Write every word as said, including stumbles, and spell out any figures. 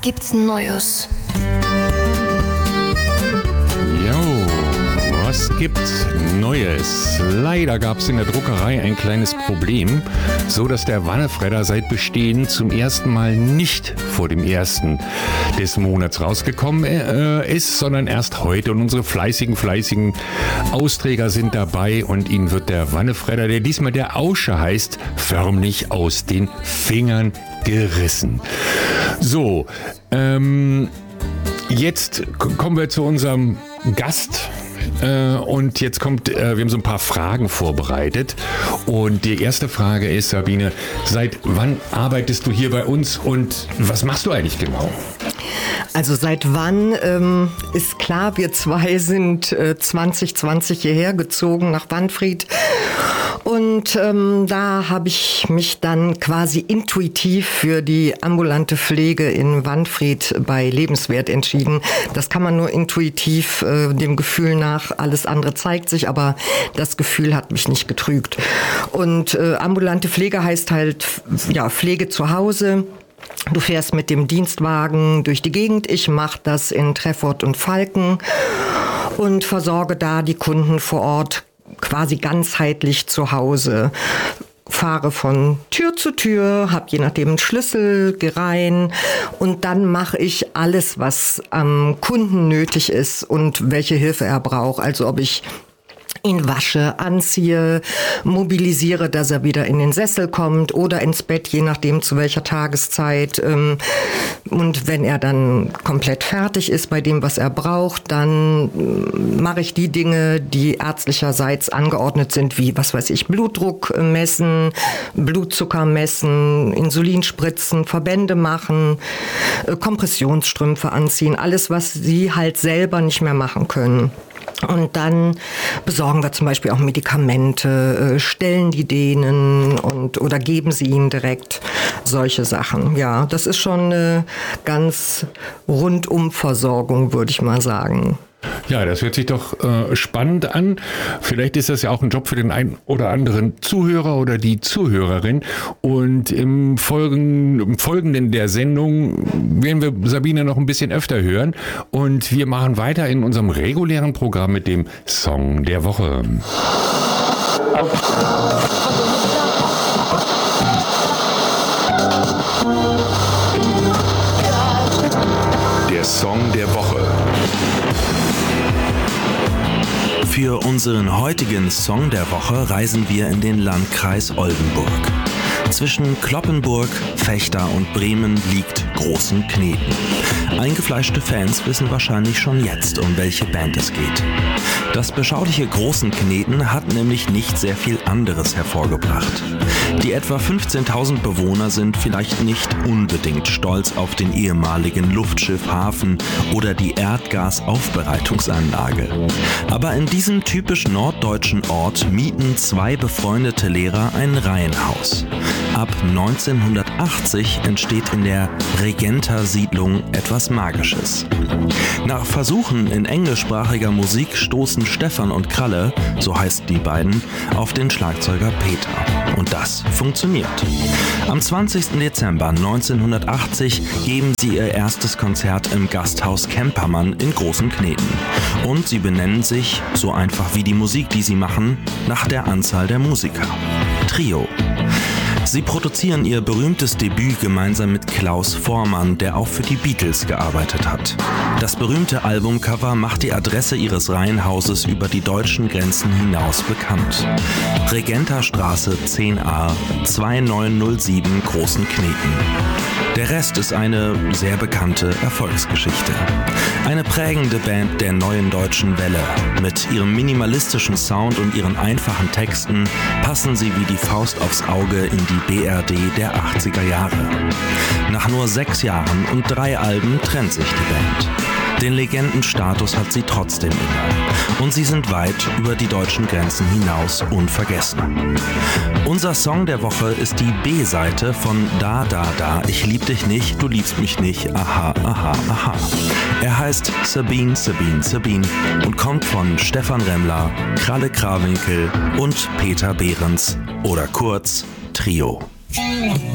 gibt's Neues? Jo, was gibt's Neues? Leider gab es in der Druckerei ein kleines Problem, so dass der Wannefredder seit Bestehen zum ersten Mal nicht vor dem ersten des Monats rausgekommen äh, ist, sondern erst heute. Und unsere fleißigen, fleißigen Austräger sind dabei und ihnen wird der Wannefredder, der diesmal der Ausche heißt, förmlich aus den Fingern gerissen. So, ähm, jetzt k- kommen wir zu unserem Gast. Äh, und jetzt kommt, äh, wir haben so ein paar Fragen vorbereitet. Und die erste Frage ist, Sabine, seit wann arbeitest du hier bei uns und was machst du eigentlich genau? Also seit wann ähm, ist klar, wir zwei sind äh, zwanzig zwanzig hierher gezogen nach Wanfried. Und ähm, da habe ich mich dann quasi intuitiv für die ambulante Pflege in Wanfried bei Lebenswert entschieden. Das kann man nur intuitiv äh, dem Gefühl nach, alles andere zeigt sich, aber das Gefühl hat mich nicht getrügt. Und äh, ambulante Pflege heißt halt ja Pflege zu Hause. Du fährst mit dem Dienstwagen durch die Gegend. Ich mache das in Treffort und Falken und versorge da die Kunden vor Ort quasi ganzheitlich zu Hause. Fahre von Tür zu Tür, habe je nachdem einen Schlüssel, geh rein und dann mache ich alles, was am Kunden nötig ist und welche Hilfe er braucht. Also ob ich ihn wasche, anziehe, mobilisiere, dass er wieder in den Sessel kommt oder ins Bett, je nachdem zu welcher Tageszeit. Und wenn er dann komplett fertig ist bei dem, was er braucht, dann mache ich die Dinge, die ärztlicherseits angeordnet sind, wie, was weiß ich, Blutdruck messen, Blutzucker messen, Insulinspritzen, Verbände machen, Kompressionsstrümpfe anziehen, alles, was sie halt selber nicht mehr machen können. Und dann besorgen wir zum Beispiel auch Medikamente, stellen die denen und oder geben sie ihnen direkt, solche Sachen. Ja, das ist schon eine ganz Rundumversorgung, würde ich mal sagen. Ja, das hört sich doch äh, spannend an. Vielleicht ist das ja auch ein Job für den einen oder anderen Zuhörer oder die Zuhörerin. Und im, Folgen, im Folgenden der Sendung werden wir Sabine noch ein bisschen öfter hören. Und wir machen weiter in unserem regulären Programm mit dem Song der Woche. Der Song der Woche. Für unseren heutigen Song der Woche reisen wir in den Landkreis Oldenburg. Zwischen Cloppenburg, Vechta und Bremen liegt Großenkneten. Eingefleischte Fans wissen wahrscheinlich schon jetzt, um welche Band es geht. Das beschauliche Großenkneten hat nämlich nicht sehr viel anderes hervorgebracht. Die etwa fünfzehntausend Bewohner sind vielleicht nicht unbedingt stolz auf den ehemaligen Luftschiffhafen oder die Erdgasaufbereitungsanlage. Aber in diesem typisch norddeutschen Ort mieten zwei befreundete Lehrer ein Reihenhaus. Ab neunzehnhundertachtzig entsteht in der Regenta-Siedlung etwas Magisches. Nach Versuchen in englischsprachiger Musik stoßen Stefan und Kralle, so heißen die beiden, auf den Schlagzeuger Peter. Und das funktioniert. Am zwanzigsten Dezember neunzehnhundertachtzig geben sie ihr erstes Konzert im Gasthaus Kempermann in Großenkneten. Und sie benennen sich, so einfach wie die Musik, die sie machen, nach der Anzahl der Musiker. Trio. Sie produzieren ihr berühmtes Debüt gemeinsam mit Klaus Voormann, der auch für die Beatles gearbeitet hat. Das berühmte Albumcover macht die Adresse ihres Reihenhauses über die deutschen Grenzen hinaus bekannt. Regentastraße zehn a neunundzwanzig Großenkneten. Der Rest ist eine sehr bekannte Erfolgsgeschichte. Eine prägende Band der neuen deutschen Welle. Mit ihrem minimalistischen Sound und ihren einfachen Texten passen sie wie die Faust aufs Auge in die B R D der achtziger Jahre. Nach nur sechs Jahren und drei Alben trennt sich die Band. Den Legendenstatus hat sie trotzdem inne. Und sie sind weit über die deutschen Grenzen hinaus unvergessen. Unser Song der Woche ist die B-Seite von Da, Da, Da, ich lieb dich nicht, du liebst mich nicht, aha, aha, aha. Er heißt Sabine, Sabine, Sabine und kommt von Stefan Remmler, Kralle Krawinkel und Peter Behrens oder kurz Trio.